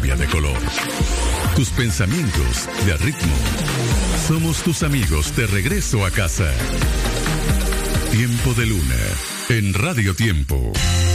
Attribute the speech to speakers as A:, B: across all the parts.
A: historia de color. Tus pensamientos de ritmo. Somos tus amigos de regreso a casa. Tiempo de Luna en Radio Tiempo.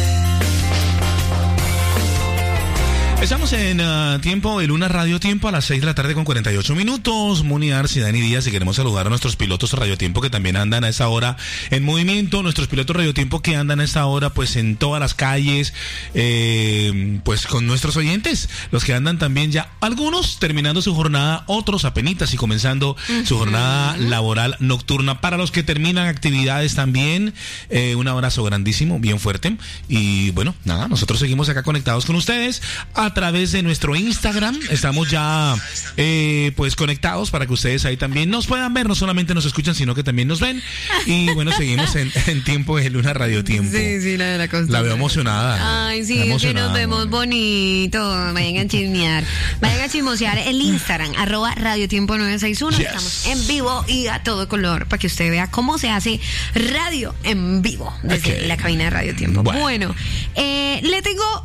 B: Estamos en Tiempo de Luna, Radio Tiempo, a las 6 de la tarde con 48 minutos. Muni Arce y Dani Díaz, y queremos saludar a nuestros pilotos Radio Tiempo que también andan a esa hora en movimiento. Nuestros pilotos Radio Tiempo que andan a esta hora pues en todas las calles, pues con nuestros oyentes. Los que andan también ya, algunos terminando su jornada, otros apenitas y comenzando su jornada laboral nocturna. Para los que terminan actividades también, un abrazo grandísimo, bien fuerte. Y bueno, nada, nosotros seguimos acá conectados con ustedes a través de nuestro Instagram. Estamos ya pues conectados para que ustedes ahí también nos puedan ver. No solamente nos escuchan, sino que también nos ven. Y bueno, seguimos en Tiempo de Luna, Radio Tiempo.
C: Sí, la costumbre.
B: La veo emocionada.
C: Ay, sí, es que nos vemos bonito. Vayan a chismear. Vayan a chismosear el Instagram, @Radio Tiempo 961. Yes. Estamos en vivo y a todo color para que usted vea cómo se hace radio en vivo desde la cabina de Radio Tiempo. Bueno, le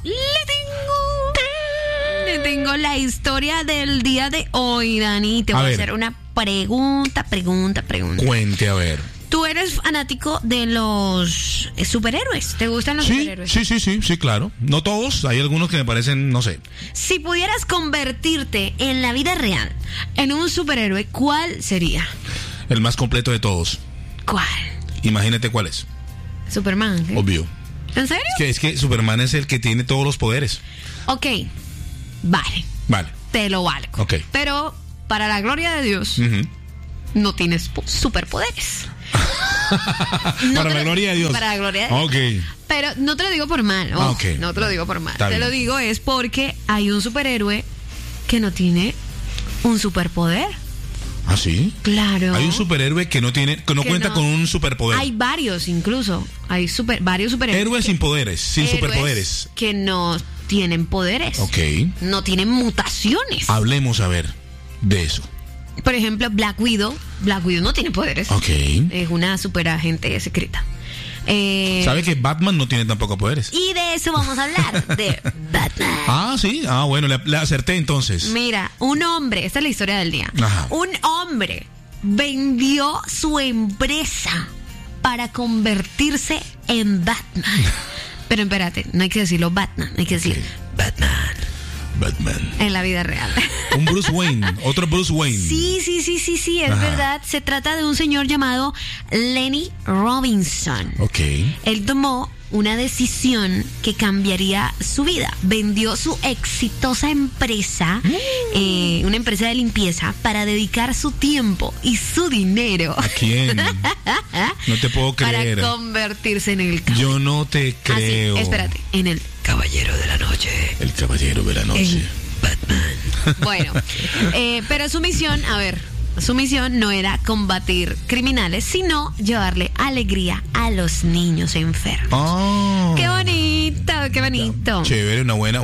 C: tengo la historia del día de hoy, Dani. Te voy a hacer una pregunta.
B: Cuente, a ver.
C: ¿Tú eres fanático de los superhéroes? ¿Te gustan los superhéroes?
B: Sí, claro. No todos, hay algunos que me parecen, no sé.
C: Si pudieras convertirte en la vida real en un superhéroe, ¿cuál sería?
B: El más completo de todos.
C: ¿Cuál?
B: Imagínate cuál es.
C: Superman. ¿Eh?
B: Obvio.
C: ¿En serio?
B: Es que Superman es el que tiene todos los poderes.
C: Ok. Vale. Te lo valgo.
B: Okay.
C: Pero para la gloria de Dios, no tienes superpoderes.
B: Para la gloria de Dios.
C: Para la gloria de Dios.
B: Okay.
C: Pero no te lo digo por mal. No te lo digo por mal. Te lo digo es porque hay un superhéroe que no tiene un superpoder.
B: ¿Ah, sí?
C: Claro.
B: Hay un superhéroe que no cuenta con un superpoder.
C: Hay varios incluso. Hay varios superhéroes.
B: Héroes sin poderes, sin superpoderes.
C: Que no tienen poderes.
B: Ok.
C: No tienen mutaciones.
B: Hablemos a ver de eso.
C: Por ejemplo, Black Widow. Black Widow no tiene poderes.
B: Ok.
C: Es una superagente secreta.
B: ¿Sabe que Batman no tiene tampoco poderes?
C: Y de eso vamos a hablar, de Batman.
B: Ah, sí. Ah, bueno, le acerté entonces.
C: Mira, un hombre, esta es la historia del día.
B: Ajá.
C: Un hombre vendió su empresa para convertirse en Batman. Pero espérate, no hay que decirlo Batman, hay que decir Batman. En la vida real.
B: Un Bruce Wayne, otro Bruce Wayne.
C: Sí, es verdad. Se trata de un señor llamado Lenny Robinson.
B: Ok.
C: Él tomó una decisión que cambiaría su vida. Vendió su exitosa empresa, una empresa de limpieza, para dedicar su tiempo y su dinero.
B: ¿A quién? No te puedo creer.
C: Para convertirse en el
B: Yo no te creo.
C: Espérate, en el Caballero de la Noche.
B: El Caballero de la Noche.
C: El Batman. Bueno, pero su misión no era combatir criminales, sino llevarle alegría a los niños enfermos.
B: Oh.
C: ¡Qué bonito!
B: Chévere, una buena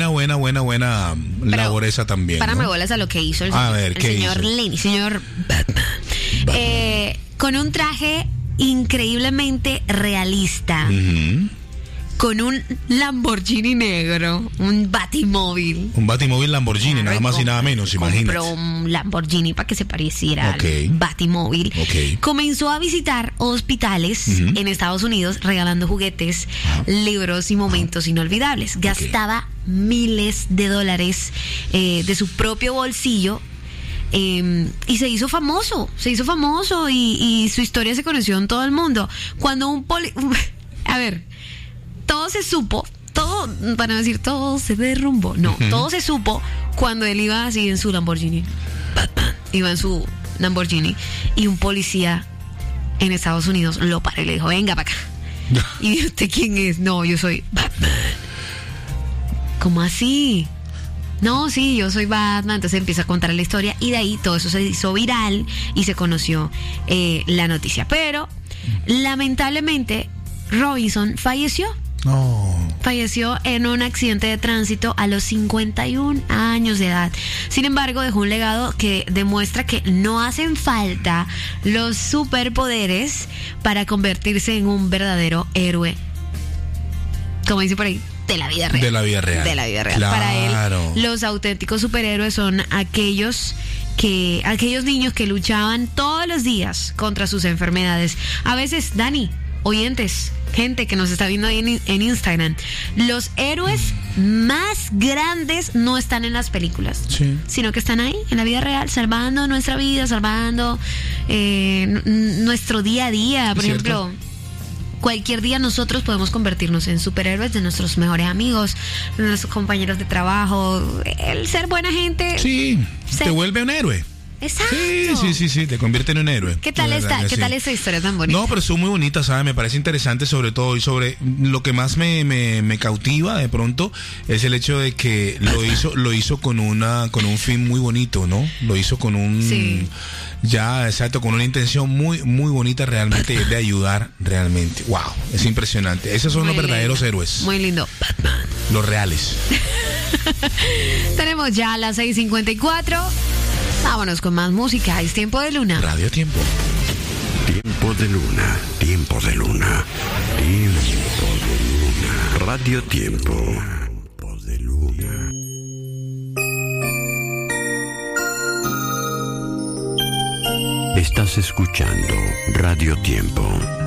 B: labor esa también.
C: Párame bolas a lo que hizo el señor Lenny, señor Batman. Con un traje increíblemente realista. Con un Lamborghini negro, un Batimóvil.
B: Un Batimóvil Lamborghini, nada más y nada menos, imagínate.
C: Compró un Lamborghini para que se pareciera al Batimóvil. Comenzó a visitar hospitales en Estados Unidos, regalando juguetes, libros y momentos inolvidables. Gastaba miles de dólares de su propio bolsillo. Y se hizo famoso y su historia se conoció en todo el mundo. Cuando todo se supo, para no decir todo se derrumbó, no, todo se supo cuando él iba así en su Lamborghini. Batman iba en su Lamborghini y un policía en Estados Unidos lo paró y le dijo, venga para acá. ¿Y dijo, usted quién es? No, yo soy Batman. ¿Cómo así? No, sí, yo soy Batman. Entonces empieza a contar la historia y de ahí todo eso se hizo viral y se conoció la noticia. Pero lamentablemente Robinson falleció. Falleció en un accidente de tránsito a los 51 años de edad. Sin embargo, dejó un legado que demuestra que no hacen falta los superpoderes para convertirse en un verdadero héroe. Como dice por ahí, de la vida real.
B: De la vida real.
C: De la vida real.
B: Claro.
C: Para él, los auténticos superhéroes son aquellos niños que luchaban todos los días contra sus enfermedades. A veces, Dani, oyentes, gente que nos está viendo ahí en Instagram, los héroes más grandes no están en las películas,
B: sí,
C: sino que están ahí en la vida real, salvando nuestra vida, salvando nuestro día a día. Por ejemplo, cualquier día nosotros podemos convertirnos en superhéroes de nuestros mejores amigos, de nuestros compañeros de trabajo. El ser buena gente,
B: sí, te vuelve un héroe.
C: Exacto.
B: Sí, te convierte en un héroe.
C: ¿Qué tal esa historia tan bonita?
B: No, pero son muy bonitas, ¿sabes? Me parece interesante sobre todo, y sobre lo que más me cautiva de pronto es el hecho de que lo hizo con un fin muy bonito, ¿no? Lo hizo con con una intención muy muy bonita realmente, de ayudar realmente. Wow, es impresionante. Esos son los verdaderos héroes.
C: Muy lindo. Batman.
B: Los reales.
C: Tenemos ya las 6:54. Vámonos con más música. Es Tiempo de Luna.
B: Radio Tiempo.
D: Tiempo de Luna. Tiempo de Luna. Tiempo de Luna. Radio Tiempo. Tiempo de Luna. Estás escuchando Radio Tiempo.